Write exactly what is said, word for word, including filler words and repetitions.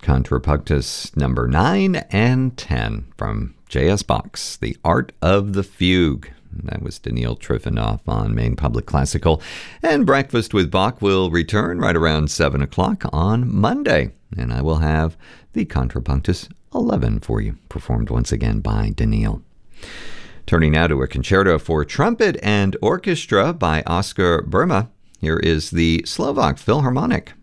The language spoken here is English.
Contrapunctus number nine and ten from J S. Bach's The Art of the Fugue. That was Daniil Trifonov on Maine Public Classical. And Breakfast with Bach will return right around seven o'clock on Monday. And I will have the Contrapunctus eleven for you, performed once again by Daniil. Turning now to a concerto for trumpet and orchestra by Oskar Burma. Here is the Slovak Philharmonic.